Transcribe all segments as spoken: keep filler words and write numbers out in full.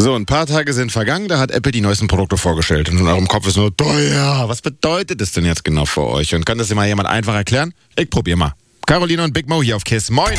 So, ein paar Tage sind vergangen, da hat Apple die neuesten Produkte vorgestellt. Und in eurem Kopf ist nur teuer. Was bedeutet das denn jetzt genau für euch? Und kann das dir mal jemand einfach erklären? Ich probier mal. Caroline und Big Mo hier auf KISS. Moin!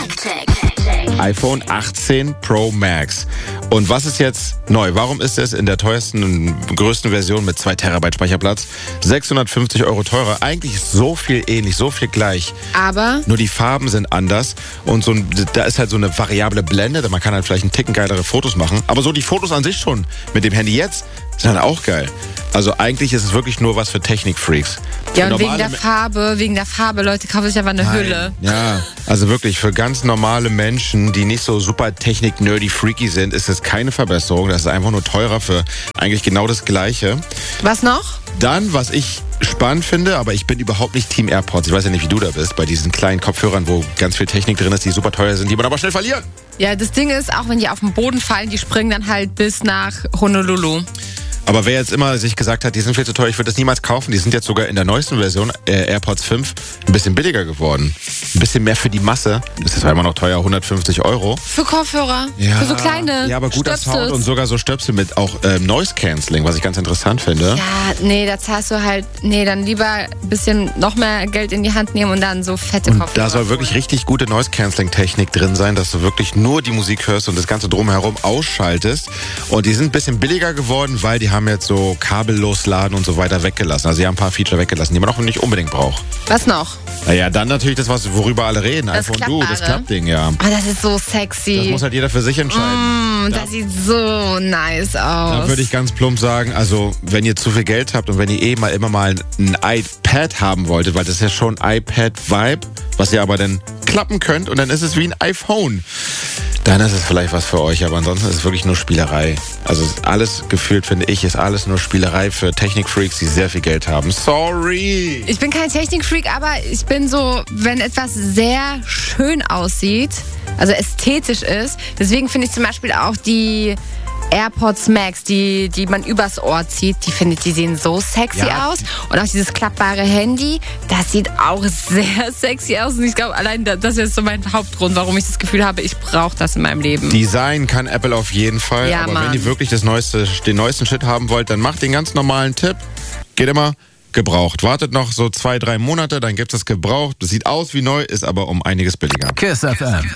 iPhone achtzehn Pro Max. Und was ist jetzt neu? Warum ist es in der teuersten und größten Version mit zwei Terabyte Speicherplatz sechshundertfünfzig Euro teurer? Eigentlich ist so viel ähnlich, so viel gleich. Aber? Nur die Farben sind anders und so ein, da ist halt so eine variable Blende, man kann halt vielleicht einen Ticken geilere Fotos machen. Aber so die Fotos an sich schon mit dem Handy jetzt sind halt auch geil. Also eigentlich ist es wirklich nur was für Technikfreaks. Ja, und wegen der Farbe, wegen der Farbe, Leute, kaufen sich einfach eine Nein. Hülle. Ja, also wirklich für ganz normale Menschen, die nicht so super Technik-nerdy-freaky sind, ist es keine Verbesserung. Das ist einfach nur teurer für eigentlich genau das Gleiche. Was noch? Dann, was ich spannend finde, aber ich bin überhaupt nicht Team AirPods. Ich weiß ja nicht, wie du da bist, bei diesen kleinen Kopfhörern, wo ganz viel Technik drin ist, die super teuer sind, die man aber schnell verlieren. Ja, das Ding ist, auch wenn die auf den Boden fallen, die springen dann halt bis nach Honolulu. Aber wer jetzt immer sich gesagt hat, die sind viel zu teuer, ich würde das niemals kaufen, die sind jetzt sogar in der neuesten Version, äh, AirPods fünf, ein bisschen billiger geworden. Ein bisschen mehr für die Masse. Das ist zwar immer noch teuer, hundertfünfzig Euro. Für Kopfhörer, ja, für so kleine Ja, aber guter Stöpsel. Sound und sogar so Stöpsel mit auch ähm, Noise Cancelling, was ich ganz interessant finde. Ja, nee, da zahlst du halt, nee, dann lieber ein bisschen noch mehr Geld in die Hand nehmen und dann so fette Und Kopfhörer. da soll wirklich richtig gute Noise Cancelling Technik drin sein, dass du wirklich nur die Musik hörst und das Ganze drumherum ausschaltest. Und die sind ein bisschen billiger geworden, weil die haben jetzt so kabellos laden und so weiter weggelassen. Also sie haben ein paar Feature weggelassen, die man auch nicht unbedingt braucht. Was noch? Naja, dann natürlich das, was worüber alle reden. Das iPhone Du, das Klappbare. Klappding, ja. Oh, das ist so sexy. Das muss halt jeder für sich entscheiden. Mm, das sieht so nice aus. Da würde ich ganz plump sagen, also wenn ihr zu viel Geld habt und wenn ihr eh mal immer mal ein iPad haben wolltet, weil das ist ja schon iPad-Vibe, was ihr aber dann klappen könnt und dann ist es wie ein iPhone. Dann ist es vielleicht was für euch, aber ansonsten ist es wirklich nur Spielerei. Also alles gefühlt, finde ich, ist alles nur Spielerei für Technikfreaks, die sehr viel Geld haben. Sorry! Ich bin kein Technikfreak, aber ich bin so, wenn etwas sehr schön aussieht, also ästhetisch ist, deswegen finde ich zum Beispiel auch die AirPods Max, die, die man übers Ohr zieht, die finde ich, die sehen so sexy Ja. aus. Und auch dieses klappbare Handy, das sieht auch sehr sexy aus. Und ich glaube, allein das das ist so mein Hauptgrund, warum ich das Gefühl habe, ich brauche das in meinem Leben. Design kann Apple auf jeden Fall, Ja, aber Mann. wenn ihr wirklich das neueste, den neuesten Shit haben wollt, dann macht den ganz normalen Tipp. Geht immer gebraucht. Wartet noch so zwei, drei Monate, dann gibt es gebraucht. Das sieht aus wie neu, ist aber um einiges billiger. KISS F M.